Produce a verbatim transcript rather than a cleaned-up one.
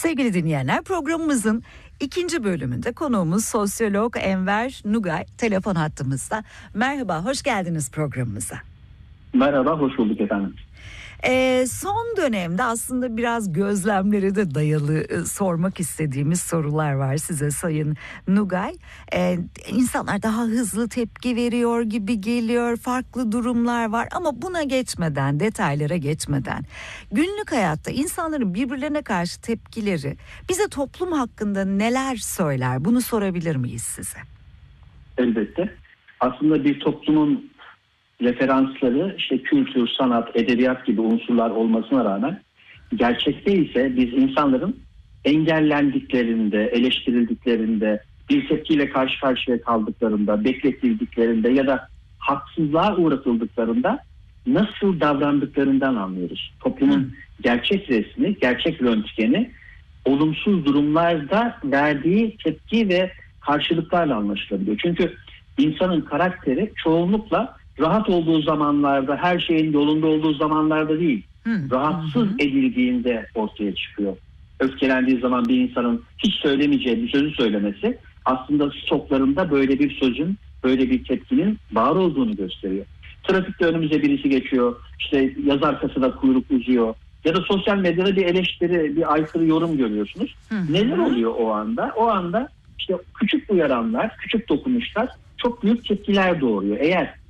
Sevgili dinleyenler, programımızın ikinci bölümünde konuğumuz sosyolog Enver Nugay telefon hattımızda. Merhaba, hoş geldiniz programımıza. Merhaba, hoş bulduk efendim. Ee, son dönemde aslında biraz gözlemlere de dayalı e, sormak istediğimiz sorular var size Sayın Nugay. Ee, insanlar daha hızlı tepki veriyor gibi geliyor, farklı durumlar var ama buna geçmeden, detaylara geçmeden günlük hayatta insanların birbirlerine karşı tepkileri bize toplum hakkında neler söyler? Bunu sorabilir miyiz size? Elbette. Aslında bir toplumun referansları işte kültür, sanat, edebiyat gibi unsurlar olmasına rağmen gerçekte ise biz insanların engellendiklerinde, eleştirildiklerinde, bir tepkiyle karşı karşıya kaldıklarında, bekletildiklerinde ya da haksızlığa uğratıldıklarında nasıl davrandıklarından anlıyoruz. Toplumun Hı. gerçek resmi, gerçek röntgeni olumsuz durumlarda verdiği tepki ve karşılıklarla anlaşılabiliyor. Çünkü insanın karakteri çoğunlukla rahat olduğu zamanlarda, her şeyin yolunda olduğu zamanlarda değil, hı, rahatsız hı. edildiğinde ortaya çıkıyor. Öfkelendiği zaman bir insanın hiç söylemeyeceği bir sözü söylemesi aslında stoklarında böyle bir sözün, böyle bir tepkinin var olduğunu gösteriyor. Trafikte önümüze birisi geçiyor, işte yaz arkasında kuyruk uzuyor ya da sosyal medyada bir eleştiri, bir aykırı yorum görüyorsunuz. Hı hı. Neler oluyor o anda? O anda işte küçük uyaranlar, küçük dokunuşlar çok büyük tepkiler doğuruyor. Eğer